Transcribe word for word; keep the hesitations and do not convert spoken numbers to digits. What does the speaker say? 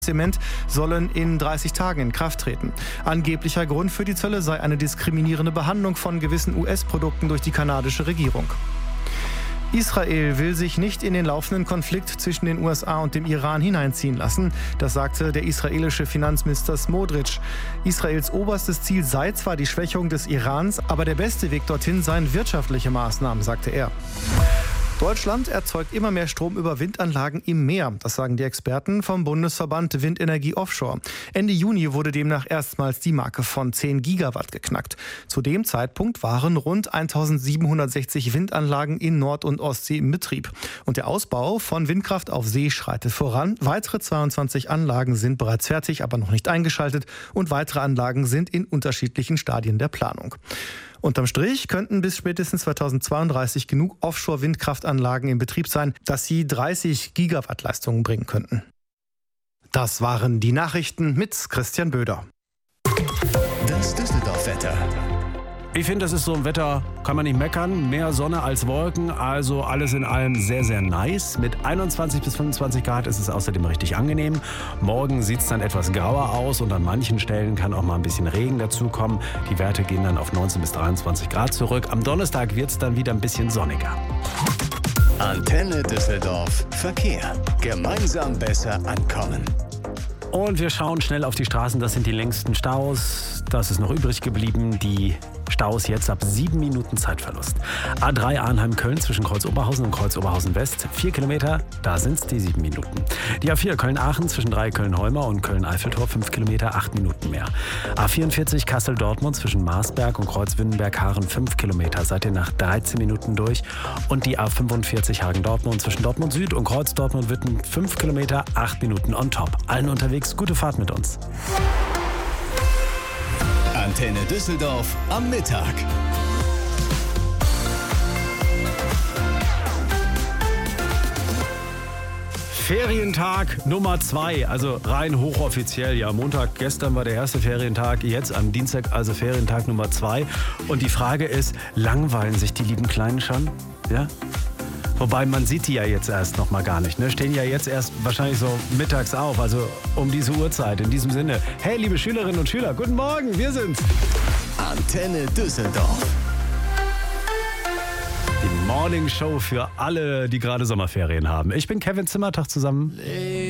Zement sollen in dreißig Tagen in Kraft treten. Angeblicher Grund für die Zölle sei eine diskriminierende Behandlung von gewissen U S-Produkten durch die kanadische Regierung. Israel will sich nicht in den laufenden Konflikt zwischen den U S A und dem Iran hineinziehen lassen. Das sagte der israelische Finanzminister Smotrich. Israels oberstes Ziel sei zwar die Schwächung des Irans, aber der beste Weg dorthin seien wirtschaftliche Maßnahmen, sagte er. Deutschland erzeugt immer mehr Strom über Windanlagen im Meer. Das sagen die Experten vom Bundesverband Windenergie Offshore. Ende Juni wurde demnach erstmals die Marke von zehn Gigawatt geknackt. Zu dem Zeitpunkt waren rund eintausendsiebenhundertsechzig Windanlagen in Nord- und Ostsee im Betrieb. Und der Ausbau von Windkraft auf See schreitet voran. Weitere zweiundzwanzig Anlagen sind bereits fertig, aber noch nicht eingeschaltet. Und weitere Anlagen sind in unterschiedlichen Stadien der Planung. Unterm Strich könnten bis spätestens zweitausendzweiunddreißig genug Offshore-Windkraftanlagen in Betrieb sein, dass sie dreißig Gigawatt Leistungen bringen könnten. Das waren die Nachrichten mit Christian Böder. Das Düsseldorf-Wetter. Ich finde, das ist so ein Wetter, kann man nicht meckern. Mehr Sonne als Wolken, also alles in allem sehr, sehr nice. Mit einundzwanzig bis fünfundzwanzig Grad ist es außerdem richtig angenehm. Morgen sieht es dann etwas grauer aus und an manchen Stellen kann auch mal ein bisschen Regen dazukommen. Die Werte gehen dann auf neunzehn bis dreiundzwanzig Grad zurück. Am Donnerstag wird es dann wieder ein bisschen sonniger. Antenne Düsseldorf Verkehr. Gemeinsam besser ankommen. Und wir schauen schnell auf die Straßen. Das sind die längsten Staus. Das ist noch übrig geblieben. Die Staus jetzt ab sieben Minuten Zeitverlust. A drei Arnheim-Köln zwischen Kreuz-Oberhausen und Kreuz-Oberhausen-West. Vier Kilometer, da sind es die sieben Minuten. Die A vier Köln-Aachen zwischen drei Köln-Holmer und Köln-Eiffeltor. Fünf Kilometer, acht Minuten mehr. A vierundvierzig Kassel-Dortmund zwischen Marsberg und Kreuz-Wünnenberg-Haaren. Fünf Kilometer, seid ihr nach dreizehn Minuten durch. Und die A fünfundvierzig Hagen-Dortmund zwischen Dortmund Süd und Kreuz-Dortmund-Witten. Fünf Kilometer, acht Minuten on top. Allen unterwegs, gute Fahrt mit uns. Antenne Düsseldorf am Mittag. Ferientag Nummer zwei, also rein hochoffiziell. Ja, Montag, gestern war der erste Ferientag, jetzt am Dienstag also Ferientag Nummer zwei. Und die Frage ist, langweilen sich die lieben Kleinen schon? Ja? Wobei, man sieht die ja jetzt erst noch mal gar nicht. Ne? Stehen ja jetzt erst wahrscheinlich so mittags auf, also um diese Uhrzeit. In diesem Sinne, hey, liebe Schülerinnen und Schüler, guten Morgen, wir sind's. Antenne Düsseldorf. Die Morning Show für alle, die gerade Sommerferien haben. Ich bin Kevin Zimmertag zusammen.